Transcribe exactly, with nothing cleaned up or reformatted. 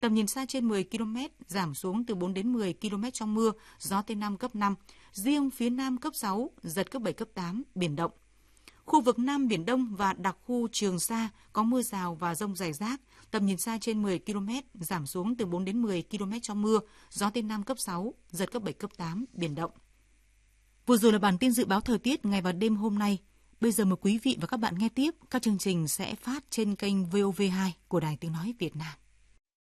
Tầm nhìn xa trên mười ki lô mét, giảm xuống từ bốn đến mười ki lô mét trong mưa, gió Tây Nam cấp năm. Riêng phía Nam cấp sáu, giật cấp bảy, cấp tám, biển động. Khu vực Nam Biển Đông và đặc khu Trường Sa có mưa rào và dông rải rác, tầm nhìn xa trên mười ki lô mét, giảm xuống từ bốn đến mười ki lô mét trong mưa, gió Tây Nam cấp sáu, giật cấp bảy, cấp tám, biển động. Vừa rồi là bản tin dự báo thời tiết ngày và đêm hôm nay. Bây giờ mời quý vị và các bạn nghe tiếp các chương trình sẽ phát trên kênh vê o vê hai của Đài Tiếng Nói Việt Nam.